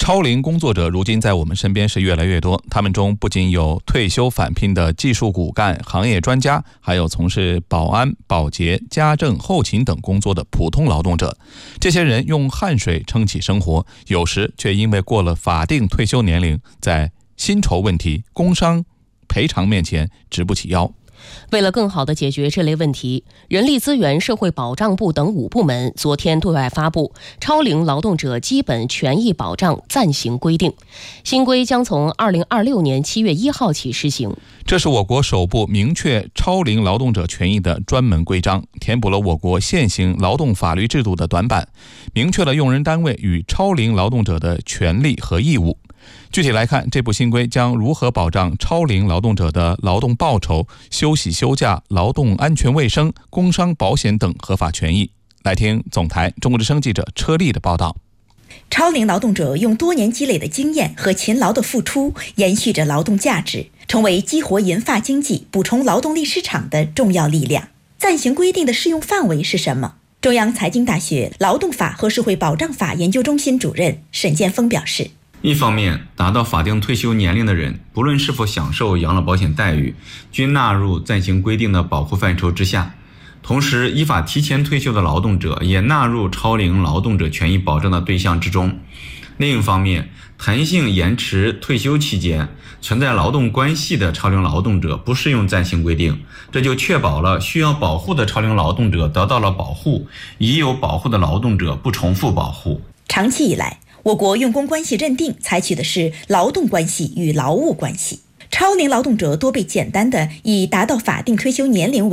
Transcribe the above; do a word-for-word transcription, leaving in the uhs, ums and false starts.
超龄工作者如今在我们身边是越来越多，他们中不仅有退休返聘的技术骨干、行业专家，还有从事保安、保洁、家政、后勤等工作的普通劳动者。这些人用汗水撑起生活，有时却因为过了法定退休年龄，在薪酬问题、工伤赔偿面前直不起腰。 为了更好地解决这类问题，人力资源社会保障部等五部门昨天对外发布《超龄劳动者基本权益保障暂行规定》，新规将从二零二六年七月一号起施行。 这是我国首部明确超龄劳动者权益的专门规章，填补了我国现行劳动法律制度的短板，明确了用人单位与超龄劳动者的权利和义务。具体来看，这部新规将如何保障超龄劳动者的劳动报酬、休息休假、劳动安全卫生、工伤保险等合法权益？来听总台中国之声记者车丽的报道。 超龄劳动者用多年积累的经验和勤劳的付出，延续着劳动价值，成为激活银发经济、补充劳动力市场的重要力量。暂行规定的适用范围是什么？中央财经大学劳动法和社会保障法研究中心主任沈建峰表示， 一方面，达到法定退休年龄的人，不论是否享受养老保险待遇，均纳入暂行规定的保护范畴之下。同时，依法提前退休的劳动者也纳入超龄劳动者权益保障的对象之中。另一方面，弹性延迟退休期间存在劳动关系的超龄劳动者不适用暂行规定，这就确保了需要保护的超龄劳动者得到了保护，已有保护的劳动者不重复保护。 长期以来，我国用工关系认定采取的是劳动关系与劳务关系，超龄劳动者多被简单的以达到法定退休年龄为